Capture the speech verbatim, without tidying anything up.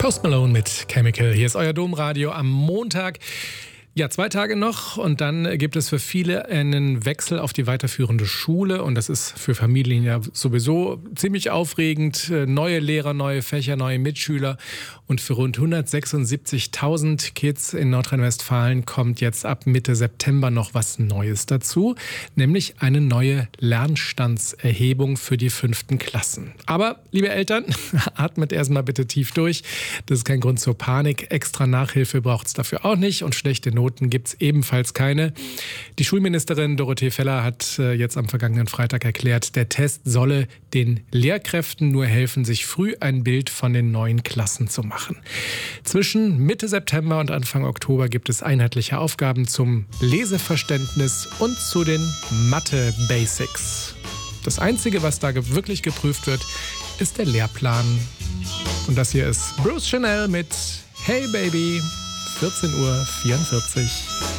Post Malone mit Chemical. Hier ist euer Domradio am Montag. Ja, zwei Tage noch und dann gibt es für viele einen Wechsel auf die weiterführende Schule und das ist für Familien ja sowieso ziemlich aufregend. Neue Lehrer, neue Fächer, neue Mitschüler und für rund hundertsechsundsiebzigtausend Kids in Nordrhein-Westfalen kommt jetzt ab Mitte September noch was Neues dazu, nämlich eine neue Lernstandserhebung für die fünften Klassen. Aber, liebe Eltern, atmet erstmal bitte tief durch. Das ist kein Grund zur Panik. Extra Nachhilfe braucht es dafür auch nicht und schlechte Noten gibt es ebenfalls keine. Die Schulministerin Dorothee Feller hat äh, jetzt am vergangenen Freitag erklärt, der Test solle den Lehrkräften nur helfen, sich früh ein Bild von den neuen Klassen zu machen. Zwischen Mitte September und Anfang Oktober gibt es einheitliche Aufgaben zum Leseverständnis und zu den Mathe-Basics. Das Einzige, was da wirklich geprüft wird, ist der Lehrplan. Und das hier ist Bruce Chanel mit Hey Baby. vierzehn Uhr vierundvierzig.